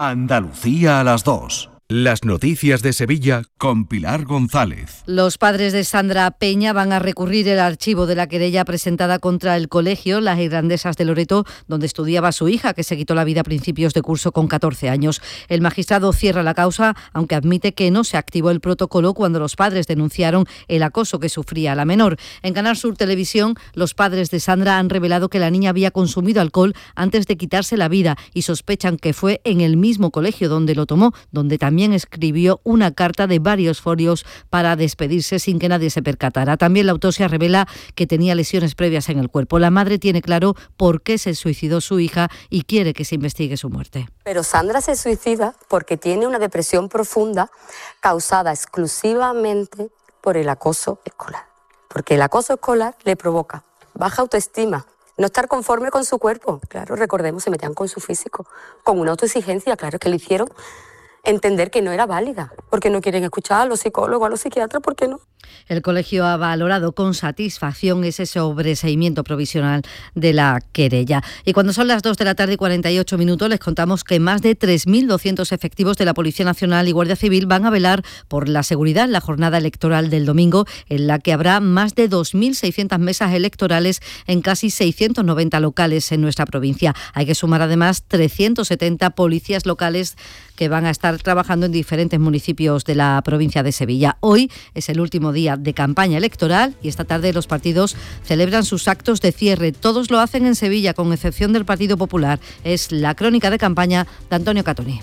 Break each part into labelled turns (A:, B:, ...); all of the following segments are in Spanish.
A: Andalucía a las 2. Las noticias de Sevilla con Pilar González.
B: Los padres de Sandra Peña van a recurrir el archivo de la querella presentada contra el colegio Las Irlandesas de Loreto, donde estudiaba su hija, que se quitó la vida a principios de curso con 14 años. El magistrado cierra la causa, aunque admite que no se activó el protocolo cuando los padres denunciaron el acoso que sufría la menor. En Canal Sur Televisión, los padres de Sandra han revelado que la niña había consumido alcohol antes de quitarse la vida y sospechan que fue en el mismo colegio donde lo tomó, donde también escribió una carta de varios folios para despedirse sin que nadie se percatara. También la autopsia revela que tenía lesiones previas en el cuerpo. La madre tiene claro por qué se suicidó su hija y quiere que se investigue su muerte.
C: Pero Sandra se suicida porque tiene una depresión profunda causada exclusivamente por el acoso escolar. Porque el acoso escolar le provoca baja autoestima, no estar conforme con su cuerpo. Claro, recordemos, se metían con su físico, con una autoexigencia, claro, que le hicieron entender que no era válida, porque no quieren escuchar a los psicólogos, a los psiquiatras, ¿por qué no?
B: El colegio ha valorado con satisfacción ese sobreseimiento provisional de la querella. Y cuando son las 2 de la tarde y 48 minutos, les contamos que más de 3.200 efectivos de la Policía Nacional y Guardia Civil van a velar por la seguridad en la jornada electoral del domingo, en la que habrá más de 2.600 mesas electorales en casi 690 locales en nuestra provincia. Hay que sumar además 370 policías locales que van a estar trabajando en diferentes municipios de la provincia de Sevilla. Hoy es el último día de campaña electoral y esta tarde los partidos celebran sus actos de cierre. Todos lo hacen en Sevilla, con excepción del Partido Popular. Es la crónica de campaña de Antonio Catoni.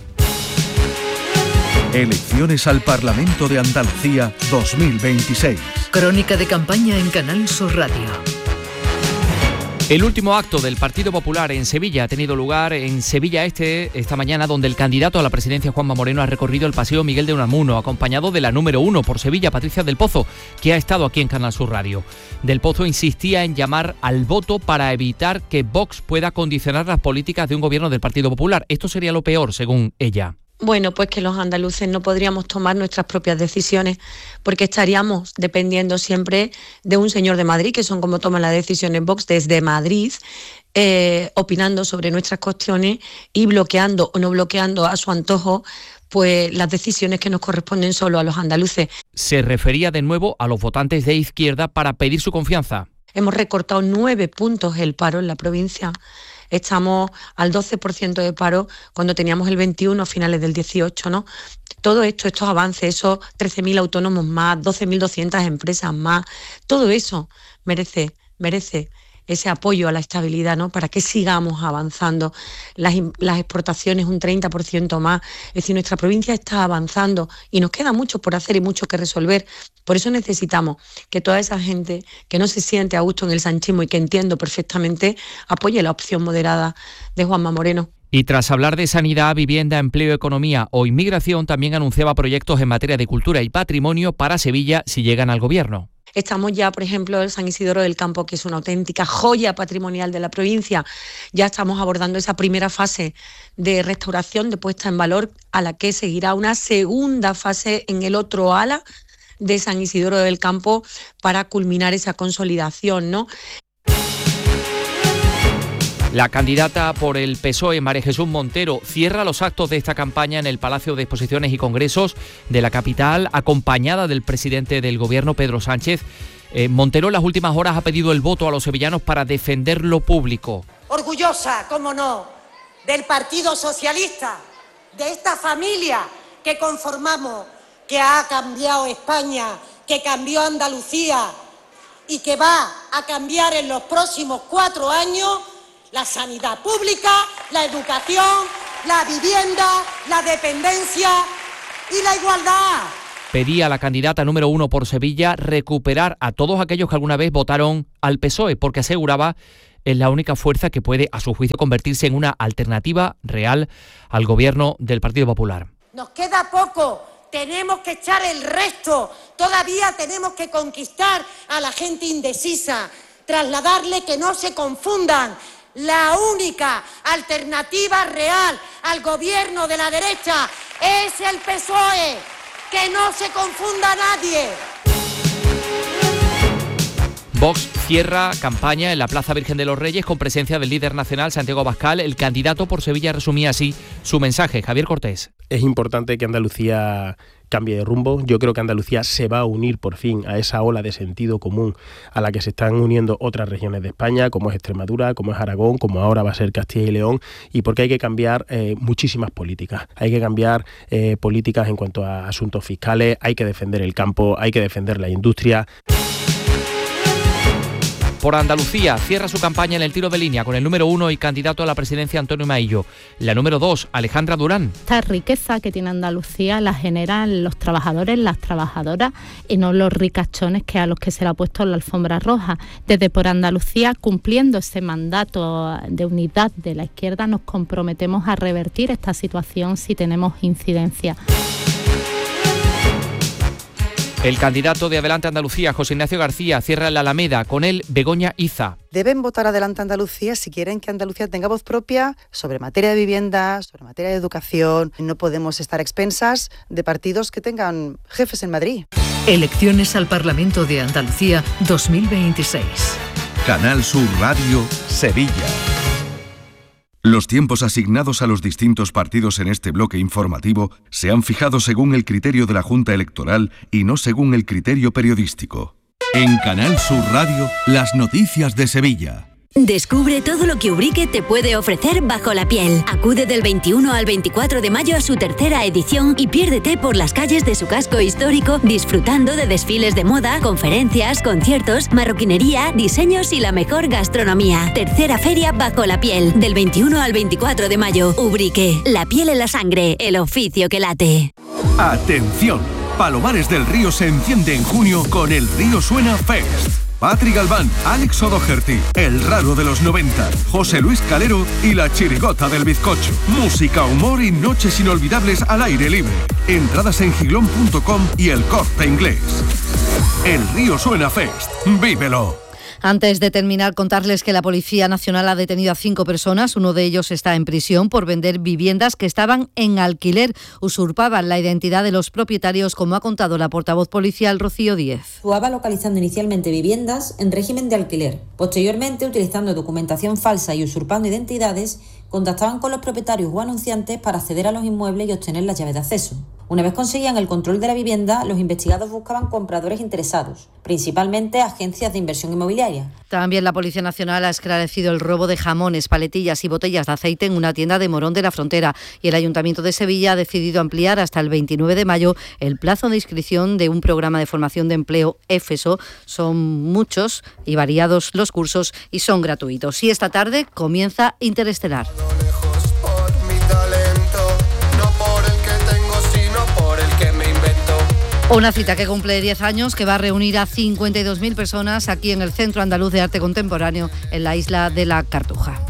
A: Elecciones al Parlamento de Andalucía 2026.
D: Crónica de campaña en Canal Sur Radio.
E: El último acto del Partido Popular en Sevilla ha tenido lugar en Sevilla Este esta mañana, donde el candidato a la presidencia, Juanma Moreno, ha recorrido el Paseo Miguel de Unamuno, acompañado de la número 1 por Sevilla, Patricia del Pozo, que ha estado aquí en Canal Sur Radio. Del Pozo insistía en llamar al voto para evitar que Vox pueda condicionar las políticas de un gobierno del Partido Popular. Esto sería lo peor, según ella.
F: Bueno, pues que los andaluces no podríamos tomar nuestras propias decisiones porque estaríamos dependiendo siempre de un señor de Madrid, que son como toman las decisiones Vox desde Madrid, opinando sobre nuestras cuestiones y bloqueando o no bloqueando a su antojo pues las decisiones que nos corresponden solo a los andaluces.
E: Se refería de nuevo a los votantes de izquierda para pedir su confianza.
F: Hemos recortado 9 puntos el paro en la provincia. Estamos al 12% de paro cuando teníamos el 21 a finales del 18, ¿no? Todo esto, estos avances, esos 13.000 autónomos más, 12.200 empresas más, todo eso merece ese apoyo a la estabilidad, ¿no? Para que sigamos avanzando. Las exportaciones un 30% más. Es decir, nuestra provincia está avanzando y nos queda mucho por hacer y mucho que resolver. Por eso necesitamos que toda esa gente que no se siente a gusto en el sanchismo y que entiendo perfectamente, apoye la opción moderada de Juanma Moreno.
E: Y tras hablar de sanidad, vivienda, empleo, economía o inmigración, también anunciaba proyectos en materia de cultura y patrimonio para Sevilla si llegan al gobierno.
F: Estamos ya, por ejemplo, en San Isidoro del Campo, que es una auténtica joya patrimonial de la provincia. Ya estamos abordando esa primera fase de restauración, de puesta en valor, a la que seguirá una segunda fase en el otro ala de San Isidoro del Campo para culminar esa consolidación, ¿no?
E: La candidata por el PSOE, María Jesús Montero, cierra los actos de esta campaña en el Palacio de Exposiciones y Congresos de la capital, acompañada del presidente del Gobierno, Pedro Sánchez. Montero en las últimas horas ha pedido el voto a los sevillanos para defender lo público.
G: Orgullosa, cómo no, del Partido Socialista, de esta familia que conformamos, que ha cambiado España, que cambió Andalucía y que va a cambiar en los próximos 4 años la sanidad pública, la educación, la vivienda, la dependencia y la igualdad.
E: Pedía a la candidata número 1 por Sevilla recuperar a todos aquellos que alguna vez votaron al PSOE, porque aseguraba es la única fuerza que puede, a su juicio, convertirse en una alternativa real al gobierno del Partido Popular.
G: Nos queda poco, tenemos que echar el resto, todavía tenemos que conquistar a la gente indecisa, trasladarle que no se confundan. La única alternativa real al gobierno de la derecha es el PSOE. Que no se confunda nadie.
E: Vox cierra campaña en la Plaza Virgen de los Reyes con presencia del líder nacional Santiago Abascal. El candidato por Sevilla resumía así su mensaje. Javier Cortés.
H: Es importante que Andalucía cambie de rumbo. Yo creo que Andalucía se va a unir por fin a esa ola de sentido común a la que se están uniendo otras regiones de España, como es Extremadura, como es Aragón, como ahora va a ser Castilla y León, y porque hay que cambiar muchísimas políticas. Hay que cambiar políticas en cuanto a asuntos fiscales, hay que defender el campo, hay que defender la industria.
E: Por Andalucía, cierra su campaña en el tiro de línea con el número 1 y candidato a la presidencia Antonio Maillo. La número 2, Alejandra Durán.
I: Esta riqueza que tiene Andalucía la generan los trabajadores, las trabajadoras y no los ricachones que a los que se le ha puesto la alfombra roja. Desde Por Andalucía, cumpliendo ese mandato de unidad de la izquierda, nos comprometemos a revertir esta situación si tenemos incidencia.
E: El candidato de Adelante Andalucía, José Ignacio García, cierra la Alameda, con él Begoña Iza.
J: Deben votar Adelante Andalucía si quieren que Andalucía tenga voz propia sobre materia de vivienda, sobre materia de educación. No podemos estar a expensas de partidos que tengan jefes en Madrid.
D: Elecciones al Parlamento de Andalucía 2026.
A: Canal Sur Radio, Sevilla. Los tiempos asignados a los distintos partidos en este bloque informativo se han fijado según el criterio de la Junta Electoral y no según el criterio periodístico. En Canal Sur Radio, las noticias de Sevilla.
K: Descubre todo lo que Ubrique te puede ofrecer bajo la piel. Acude del 21 al 24 de mayo a su tercera edición y piérdete por las calles de su casco histórico disfrutando de desfiles de moda, conferencias, conciertos, marroquinería, diseños y la mejor gastronomía. Tercera feria bajo la piel, del 21 al 24 de mayo. Ubrique, la piel en la sangre, el oficio que late.
A: ¡Atención! Palomares del Río se enciende en junio con el Río Suena Fest. Patri Galván, Alex O'Doherty, El Raro de los 90, José Luis Calero y La Chirigota del Bizcocho. Música, humor y noches inolvidables al aire libre. Entradas en giglón.com y El Corte Inglés. El Río Suena Fest. ¡Vívelo!
B: Antes de terminar, contarles que la Policía Nacional ha detenido a 5 personas. Uno de ellos está en prisión por vender viviendas que estaban en alquiler. Usurpaban la identidad de los propietarios, como ha contado la portavoz policial Rocío Díez.
L: Actuaba localizando inicialmente viviendas en régimen de alquiler. Posteriormente, utilizando documentación falsa y usurpando identidades, contactaban con los propietarios o anunciantes para acceder a los inmuebles y obtener las llaves de acceso. Una vez conseguían el control de la vivienda, los investigados buscaban compradores interesados, principalmente agencias de inversión inmobiliaria.
B: También la Policía Nacional ha esclarecido el robo de jamones, paletillas y botellas de aceite en una tienda de Morón de la Frontera, y el Ayuntamiento de Sevilla ha decidido ampliar hasta el 29 de mayo el plazo de inscripción de un programa de formación de empleo EFESO. Son muchos y variados los cursos y son gratuitos. Y esta tarde comienza Interestelar. Una cita que cumple 10 años, que va a reunir a 52.000 personas aquí en el Centro Andaluz de Arte Contemporáneo en la isla de la Cartuja.